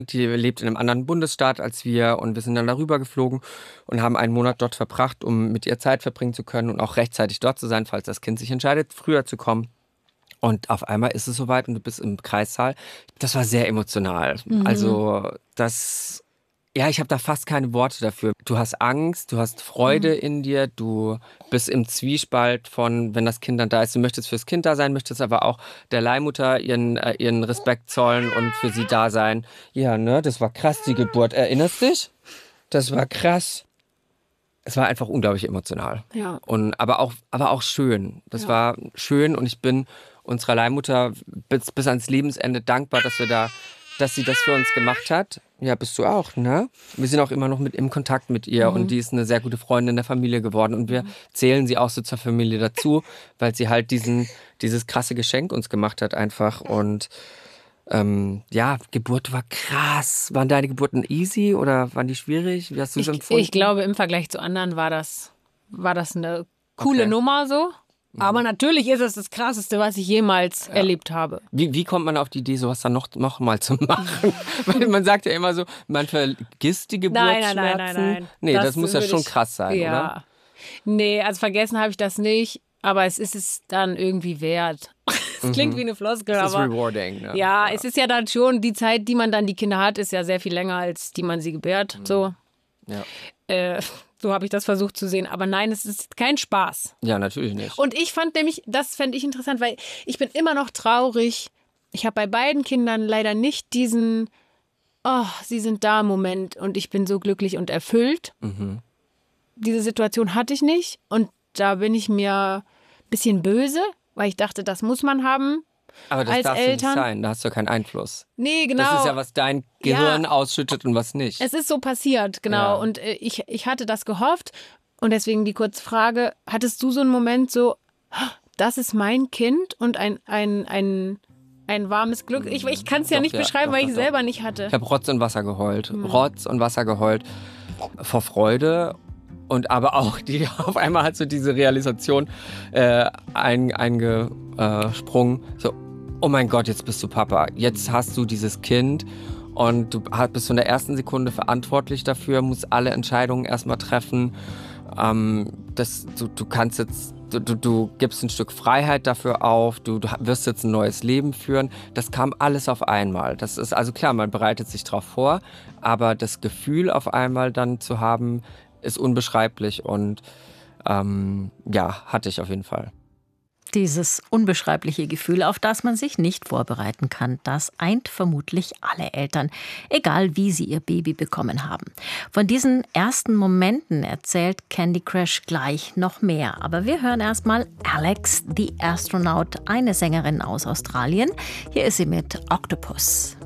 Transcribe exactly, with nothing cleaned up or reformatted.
Die lebt in einem anderen Bundesstaat als wir und wir sind dann darüber geflogen und haben einen Monat dort verbracht, um mit ihr Zeit verbringen zu können und auch rechtzeitig dort zu sein, falls das Kind sich entscheidet, früher zu kommen. Und auf einmal ist es soweit und du bist im Kreissaal. Das war sehr emotional. Mhm. Also das, ja, ich habe da fast keine Worte dafür. Du hast Angst, du hast Freude mhm. in dir, du bist im Zwiespalt von, wenn das Kind dann da ist, du möchtest fürs Kind da sein, möchtest aber auch der Leihmutter ihren, äh, ihren Respekt zollen und für sie da sein. Ja, ne, das war krass, die Geburt. Erinnerst dich? Das war krass. Es war einfach unglaublich emotional. Ja. Und, aber, auch, aber auch schön. Das ja. war schön und ich bin unserer Leihmutter bis, bis ans Lebensende dankbar, dass wir da, dass sie das für uns gemacht hat. Ja, bist du auch, ne? Wir sind auch immer noch mit im Kontakt mit ihr mhm. und die ist eine sehr gute Freundin der Familie geworden und wir zählen sie auch so zur Familie dazu, weil sie halt diesen, dieses krasse Geschenk uns gemacht hat einfach und ähm, ja, Geburt war krass. Waren deine Geburten easy oder waren die schwierig? Wie hast du es empfunden? Ich glaube, im Vergleich zu anderen war das, war das eine coole okay. Nummer so. Aber natürlich ist es das Krasseste, was ich jemals ja. erlebt habe. Wie, wie kommt man auf die Idee, sowas dann noch, noch mal zu machen? Weil man sagt ja immer so, man vergisst die Geburtsschmerzen. Nein, nein, nein, nein, nein. Nee, das, das muss ja schon krass sein, ja. oder? Nee, also vergessen habe ich das nicht. Aber es ist es dann irgendwie wert. Es klingt mhm. wie eine Floskel, aber... Es ist aber rewarding. Ne? Ja, ja, es ist ja dann schon, die Zeit, die man dann die Kinder hat, ist ja sehr viel länger, als die man sie gebärt. Mhm. So. Ja. Äh, so habe ich das versucht zu sehen. Aber nein, es ist kein Spaß. Ja, natürlich nicht. Und ich fand nämlich, das fände ich interessant, weil ich bin immer noch traurig. Ich habe bei beiden Kindern leider nicht diesen, oh, sie sind da Moment und ich bin so glücklich und erfüllt. Mhm. Diese Situation hatte ich nicht. Und da bin ich mir ein bisschen böse, weil ich dachte, das muss man haben. Aber das als darf Eltern. nicht sein, da hast du ja keinen Einfluss. Nee, genau. Das ist ja, was dein Gehirn ja. ausschüttet und was nicht. Es ist so passiert, genau. Ja. Und äh, ich, ich hatte das gehofft. Und deswegen die kurze Frage, hattest du so einen Moment so, das ist mein Kind und ein, ein, ein, ein warmes Glück? Ich, ich kann es ja doch, nicht ja, beschreiben, doch, weil ich doch, selber doch. nicht hatte. Ich habe Rotz und Wasser geheult. Hm. Rotz und Wasser geheult. Vor Freude. Und aber auch die, auf einmal hat so diese Realisation äh, ein, eingesprungen. So, oh mein Gott, jetzt bist du Papa. Jetzt hast du dieses Kind und du bist von der ersten Sekunde verantwortlich dafür, musst alle Entscheidungen erstmal treffen. Ähm, das, du, du kannst jetzt, du, du, du gibst ein Stück Freiheit dafür auf, du, du wirst jetzt ein neues Leben führen. Das kam alles auf einmal. Das ist also klar, man bereitet sich drauf vor, aber das Gefühl auf einmal dann zu haben, ist unbeschreiblich und ähm, ja, hatte ich auf jeden Fall. Dieses unbeschreibliche Gefühl, auf das man sich nicht vorbereiten kann, das eint vermutlich alle Eltern, egal wie sie ihr Baby bekommen haben. Von diesen ersten Momenten erzählt Candy Crash gleich noch mehr. Aber wir hören erstmal Alex, the Astronaut, eine Sängerin aus Australien. Hier ist sie mit Octopus.